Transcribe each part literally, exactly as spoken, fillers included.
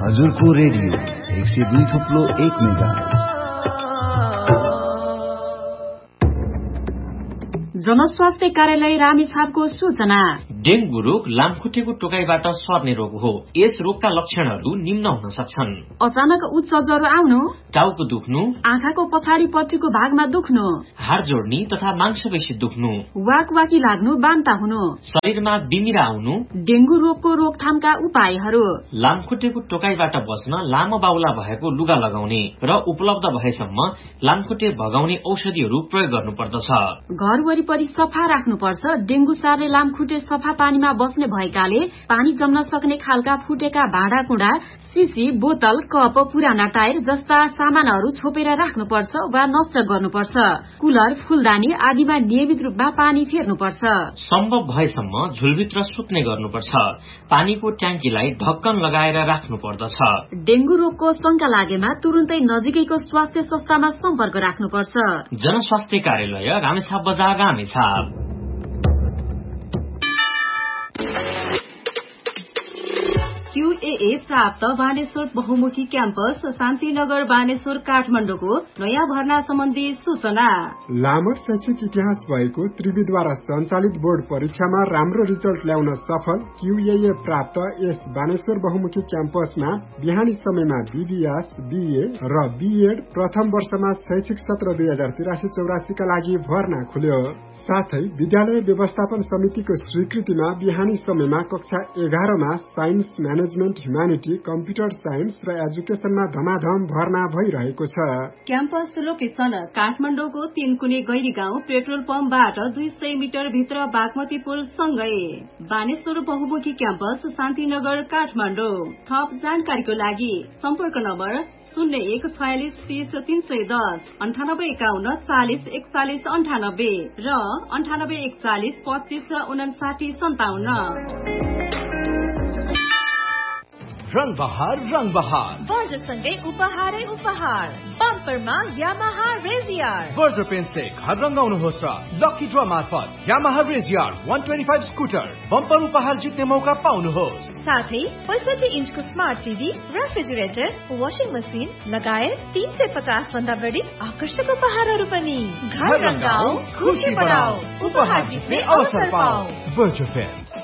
हजुरको रेडियो एक सय दुई थुप्लो एक मेगाहर्ज। जनस्वास्थ्य कार्यालय रामेछापको सूचना। डेंगू रोग लामखुट्टेको टोकाइबाट सर्ने रोग हो। यस रोगका लक्षणहरू निम्न हुन सक्छन्: अचानक उच्च ज्वरो आउनु, टाउको दुख्नु, आँखाको पछाडिपट्टिको भागमा दुख्नु, हाड जोड्नी तथा मांसपेशी दुख्नु, वाकवाकी लाग्नु, बान्ता हुनु, शरीरमा बिमिरा आउनु। डेंगू रोगको रोकथामका उपायहरू: लामखुट्टेको टोकाइबाट बच्न लामो बाहुला भएको लुगा लगाउने र उपलब्ध भएसम्म लामखुट्टे भगाउने औषधिहरू प्रयोग गर्नुपर्दछ। घर वरिपरि सफा राख्नुपर्छ। डेंगू सार्ने लामखुट्टे सफा पानीमा बस्ने भएकाले पानी जम्न सक्ने खालका फुटेका भाँडाकुँडा, सिसी, बोतल, कप, पुराना टायर जस्ता सामानहरू छोपेर राख्नुपर्छ वा नष्ट गर्नुपर्छ। कुलर, फूलदानी आदिमा नियमित रूपमा पानी फेर्नुपर्छ। सम्भव भएसम्म झुलभित्र सुत्ने गर्नुपर्छ। पानीको ट्याङ्कीलाई ढक्कन लगाएर राख्नु पर्दछ। डेंगू रोगको शंका लागेमा तुरुन्तै नजिकैको स्वास्थ्य संस्थामा सम्पर्क राख्नुपर्छ। जनस्वास्थ्य कार्यालय रामेछाप बजार, रामेछाप। क्यूएए प्राप्त बानेश्वर बहुमुखी क्याम्पस शान्तिनगर बानेश्वर काठमाडौँको नयाँ भर्ना सम्बन्धी सूचना। लामो शैक्षिक इतिहास भएको त्रिविद्वारा सञ्चालित बोर्ड परीक्षामा राम्रो रिजल्ट ल्याउन सफल क्यूएए प्राप्त यस बानेश्वर बहुमुखी क्याम्पसमा बिहानी समयमा बीबीएस, बीए र बीएड प्रथम वर्षमा शैक्षिक सत्र दुई हजार तिरासी चौरासी का लागि भर्ना खुल्यो। साथै विद्यालय व्यवस्थापन समितिको स्वीकृतिमा बिहानी समयमा कक्षा एघारमा science, management, humanity, computer science र एजुकेशनमा धमाधम भर्ना भइरहेको छ। क्याम्पस लोकेशन काठमाडौँको तीनकुने गैरी गाउँ पेट्रोल पम्पबाट दुई सय मिटर भित्र बागमती पुल सँगै। बानेश्वर बहुमुखी क्याम्पस शान्तिनगर काठमाडौँ। थप जानकारीको लागि सम्पर्क नम्बर शून्य एक छयालिस तीस तीन सय दस, अन्ठानब्बे एकाउन्न चालिस एकचालिस अन्ठानब्बे र अन्ठानब्बे एकचालिस पच्चिस उनासाठी सन्ताउन्न। रंग बहार रंग बहार बर्जरसँगै उपहारै उपहार। बम्परमा यामाहा रेजियर। बर्जर पेन्टले घर रंगाउनुहोस् र लकी ड्र मार्फत यामाहा रेजियर एक सय पच्चीस स्कुटर बम्पर उपहार जित्ने मौका पाउनुहोस्। साथै पैंसठी इन्चको smart TV, refrigerator, washing machine लगायत तीन सय पचास भन्दा बढी आकर्षक उपहारहरू पनि। घर रंगाऊ, खुशी बढाऊ, उपहार जित्ने अवसर पाऊ। Berger pant.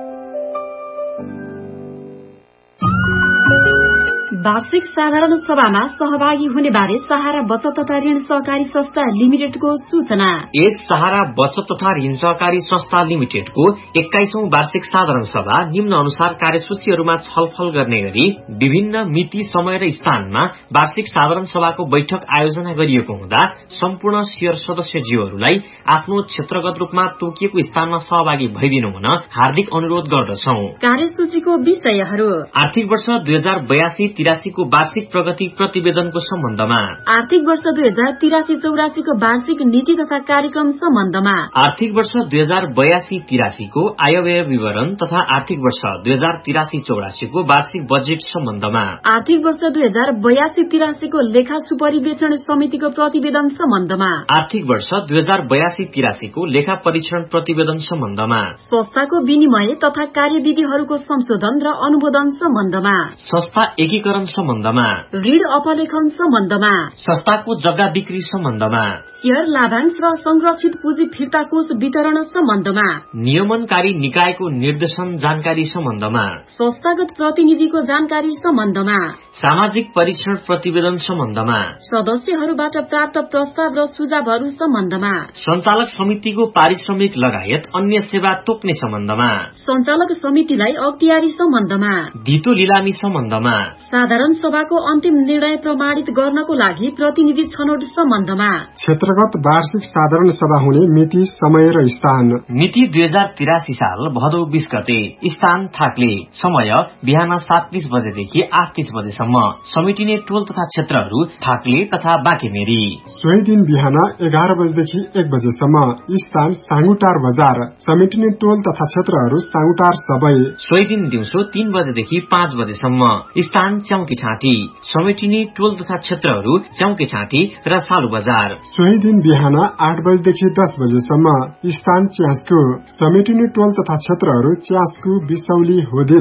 वार्षिक साधारण सभामा सहभागी हुने बारे सहारा बचत तथा ऋण सहकारी संस्था लिमिटेडको सूचना। यस सहारा बचत तथा ऋण सहकारी संस्था लिमिटेडको एक्काइसौं वार्षिक साधारण सभा निम्न अनुसार कार्यसूचीहरूमा छलफल गर्ने गरी विभिन्न मिति, समय र स्थानमा वार्षिक साधारण सभाको बैठक आयोजना गरिएको हुँदा सम्पूर्ण शेयर सदस्यज्यूहरूलाई आफ्नो क्षेत्रगत रूपमा तोकिएको स्थानमा सहभागी भइदिनु हुन हार्दिक अनुरोध गर्दछौ। कार्यसूचीको विषयहरू: आर्थिक वर्ष दुई हजार बयासी तिरासी को वार्षिक प्रगति प्रतिवेदनको सम्बन्धमा, आर्थिक वर्ष दुई हजार तिरासी चौरासी को वार्षिक नीति तथा कार्यक्रम सम्बन्धमा, आर्थिक वर्ष दुई हजार बयासी तिरासी को आयव्यय विवरण तथा आर्थिक वर्ष दुई हजार तिरासी चौरासी को वार्षिक बजेट सम्बन्धमा, आर्थिक वर्ष दुई हजार बयासी तिरासी को लेखा सुपरिवेक्षण समितिको प्रतिवेदन सम्बन्धमा, आर्थिक वर्ष दुई हजार बयासी तिरासी को लेखा परीक्षण प्रतिवेदन सम्बन्धमा, संस्थाको विनिमय तथा कार्यविधिहरूको संशोधन र अनुमोदन सम्बन्धमा, संस्था एकीकरण सम्बन्धमा, ऋण अपलेखन सम्बन्धमा, संस्थाको जग्गा बिक्री सम्बन्धमा, शेयर लाभांश र संरक्षित पुँजी फिर्ता कोष वितरण सम्बन्धमा, नियमनकारी निकायको निर्देशन जानकारी सम्बन्धमा, संस्थागत प्रतिनिधिको जानकारी सम्बन्धमा, सामाजिक परीक्षण प्रतिवेदन सम्बन्धमा, सदस्यहरूबाट प्राप्त प्रस्ताव र सुझावहरू सम्बन्धमा, सञ्चालक समितिको पारिश्रमिक लगायत अन्य सेवा तोक्ने सम्बन्धमा, सञ्चालक समितिलाई अख्तियारी सम्बन्धमा, धितो लिलामी सम्बन्धमा, साधारण सभाको अन्तिम निर्णय प्रमाणित गर्नको लागि प्रतिनिधि छनौट सम्बन्धमा, क्षेत्रगत वार्षिक साधारण सभा हुने मिति, समय र स्थान। मिति दुई हजार तिरासी साल भदौ बीस गते, स्थान थाक्ले, समय बिहान सात तीस बजेदेखि आठ तीस बजेसम्म, समेटिने टोल तथा क्षेत्रहरू थाक्ले तथा बाँकेमेरी। सोही दिन बिहान एघार बजेदेखि एक बजेसम्म, स्थान साङ्गुटार बजार, समेटिने टोल तथा क्षेत्रहरू साङ्गुटार सबै। सोही दिन दिउँसो तीन बजेदेखि पाँच बजेसम्म, स्थान च्याउकी ठाँटी, समेटिने टोल तथा क्षेत्रहरू च्याउकी ठाँटी र सालु बजार। सोही दिन बिहान आठ बजेदेखि दस बजेसम्म, स्थान च्यास्कु, समेटिने टोल तथा क्षेत्रहरू च्यास्कु, बिसौली, होदिल।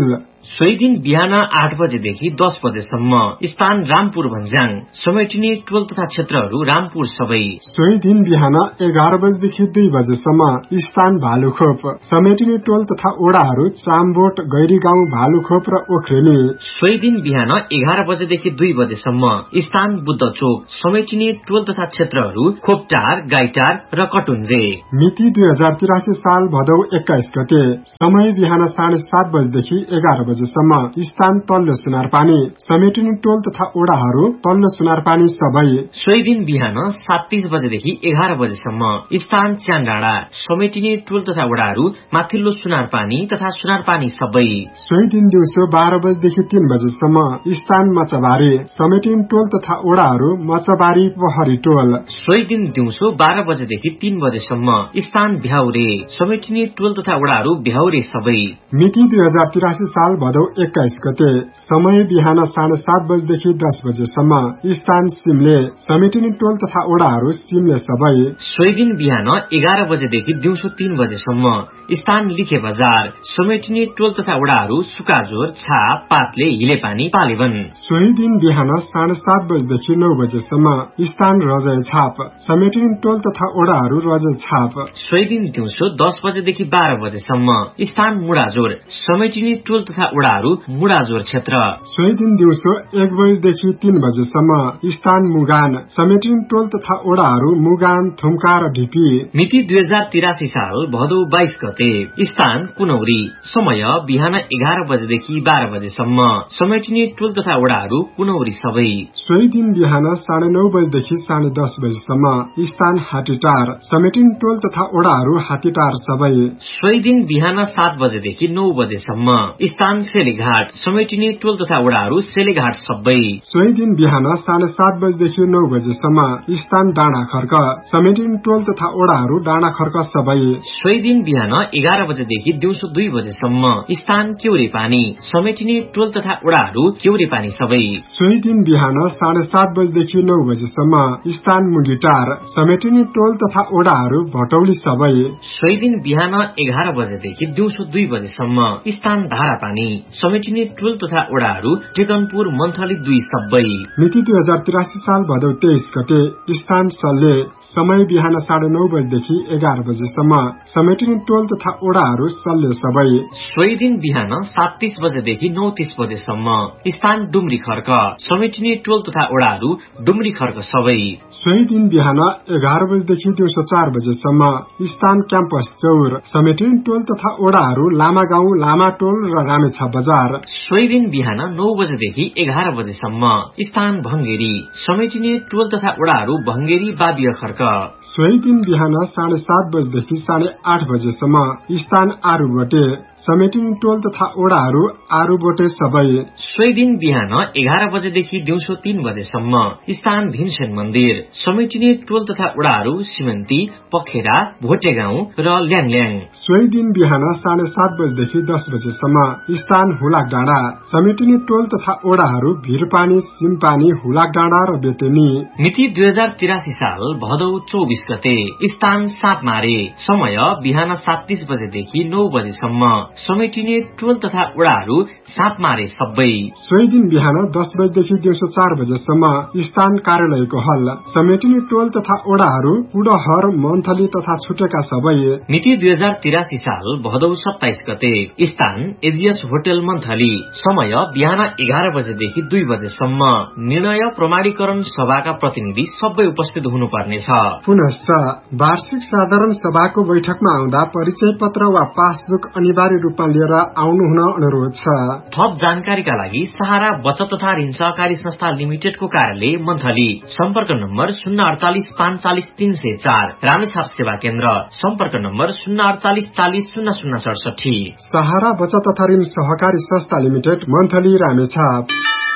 सोही दिन बिहान आठ बजेदेखि दस बजेसम्म स्थान रामपुर भन्ज्याङ समेटिने टोल तथा क्षेत्रहरू रामपुर सबै। सोही दिन बिहान एघार बजेदेखि दुई बजेसम्म स्थान भालुखोप समेटिने टोल तथा ओडाहरू चामबोट गैरी गाउँ भालुखोप र ओख्रेनी। सोही दिन बिहान एघार बजेदेखि दुई बजेसम्म स्थान बुद्ध चोक समेटिने टोल तथा क्षेत्रहरू खोपटार गाईटार र कटुन्जे। मिति दुई हजार तिरासी साल भदौ एक्काइस गते समय बिहान साढे सात बजेदेखि एघार बजेसम्म स्थान तल्लो सुनारपानी समेटिने टोल तथा ओडाहरू तल्लो सुनारपानी सबै। सोही दिन बिहान सात तीस बजेदेखि एघार बजेसम्म स्थान च्यानडाँडा समेटिने टोल तथा ओडाहरू माथिल्लो सुनारपानी तथा सुनारपानी सबै। सोही दिन दिउँसो बाह्र बजेदेखि तीन बजेसम्म स्थान मचबारी समेटिने टोल तथा ओडाहरू मचबारी पहरी टोल। सोही दिन दिउँसो बाह्र बजेदेखि तीन बजेसम्म स्थान भ्याउरे समेटिने टोल तथा ओडाहरू भ्याउरे सबै। मिति दुई हजार तिरासी साल भदौ एक्काइस गते समय बिहान साढे सात बजेदेखि दस बजेसम्म स्थान सिमले समेटिने टोल तथा ओडाहरू सिमले सबै। सोही दिन बिहान एघार बजेदेखि दिउँसो तीन बजेसम्म स्थान लिखे बजार समेटिने टोल तथा ओडाहरू सुकाजोर छाप पातले हिलेपानी पालेवन। सोही दिन बिहान साढे सात बजेदेखि नौ बजेसम्म स्थान रजय छाप समेटिने टोल तथा ओडाहरू रजय छाप। सोही दिन दिउँसो दस बजेदेखि बाह्र बजेसम्म स्थान मुडाजोर समेटिने टोल तथा ओडाहरू मुडाजोर क्षेत्र। सोही दिन दिउँसो एक बजेदेखि तीन बजेसम्म स्थान मुगान समेटिने टोल तथा ओडाहरू मुगान थुम्का र ढिपी। मिति दुई हजार तिरासी साल भदौ बाइस गते स्थान कुनौरी समय बिहान एघार बजेदेखि बाह्र बजेसम्म समेटिने टोल तथा ओडाहरू कुनौरी सबै। सोही दिन बिहान साढे नौ बजेदेखि साढे दस बजेसम्म स्थान हाटीटार समेटिने टोल तथा ओडाहरू हाटीटार सबै। सोही दिन बिहान सात बजेदेखि नौ बजेसम्म स्थान सेलेघाट समेटिने टोल तथा ओडाहरू सेलेघाट सबै। सोही दिन बिहान साढे सात बजेदेखि नौ बजेसम्म स्थान डाँडा खर्क समेटिने टोल तथा ओडाहरू डाँडा खर्क सबै। सोही दिन बिहान एघार बजेदेखि दिउँसो दुई बजेसम्म स्थान केउरे पानी समेटिने टोल तथा ओडाहरू केउरे पानी सबै। सोही दिन बिहान साढे सात बजेदेखि नौ बजेसम्म स्थान मुगिटार समेटिने टोल तथा ओडाहरू भटौली सबै। सोही दिन बिहान एघार बजेदेखि दिउँसो दुई बजेसम्म स्थान धारापानी समेटिने टोल तथा ओडाहरू टेकनपुर मन्थली दुई सबै। मिति दुई हजार तिरासी साल भदौ तेइस गते स्थान सल्ले समय बिहान साढे नौ बजेदेखि एघार बजेसम्म समेटिने टोल तथा ओडाहरू सल्ले सबै। सोही दिन बिहान सात तीस बजेदेखि नौ तीस बजेसम्म स्थान डुम्री खर्क समेटिने टोल तथा ओडाहरू डुम्री खर्क सबै। सोही दिन बिहान एघार बजेदेखि दिउँसो चार बजेसम्म स्थान क्याम्पस चौर समेटिने टोल तथा ओडाहरू लामा गाउँ लामा टोल र रामेछा बजार। सोही दिन बिहान नौ बजेदेखि एघार बजेसम्म स्थान भंगेरी समेटिने टोल तथा ओडाहरू भंगेरी बाबिय खर्क। सोही दिन बिहान साढे सात बजेदेखि साढे आठ बजेसम्म स्थान आरुबोटे समेटिने टोल तथा ओडाहरू आरुबोटे सबै। सोही दिन बिहान एघार बजेदेखि दिउँसो तीन बजेसम्म स्थान भीमसेन मन्दिर समेटिने टोल तथा ओडाहरू सिमन्ती पखेरा भोटेगाउँ र ल्याङल्याङ। सोही दिन बिहान साढे सात बजेदेखि दस बजेसम्म स्थान हुलाक डाँडा समेटिने टोल तथा ओडाहरू भिरपानी सिमपानी हुलाक डाँडा र बेतेनी। मिति दुई हजार तिरासी साल भदौ चौबिस गते स्थान सापमारे समय बिहान सात तीस बजेदेखि नौ बजेसम्म समेटिने टोल तथा ओडाहरू सापमारे सबै। सोही दिन बिहान दस बजेदेखि दिउँसो चार बजेसम्म स्थान कार्यालयको हल समेटिने टोल तथा ओडाहरू पुडहर मन्थली तथा छुटेका सबै। मिति दुई हजार तिरासी साल भदौ सत्ताइस गते स्थान एजिएस होटल मन्थली समय बिहान एघार बजेदेखि दुई बजेसम्म निर्णय प्रमाणीकरण सभाका प्रतिनिधि सबै उपस्थित हुनुपर्नेछ। पुनश्च वार्षिक साधारण सभाको बैठकमा आउँदा परिचय पत्र वा पासबुक अनिवार्य रूपमा लिएर आउनु हुन अनुरोध छ। थप जानकारीका लागि सहारा बचत तथा ऋण सहकारी संस्था लिमिटेडको कार्यालय मन्थली सम्पर्क नम्बर शून्य अडचालिस पाँच चालिस तीन सय चार रामेछाप सेवा केन्द्र सम्पर्क नम्बर शून्य अडचालिस चालिस शून्य शून्य सडसठी। सहारा बचत तथा ऋण सहकारी संस्था लिमिटेड मन्थली रामेछाप।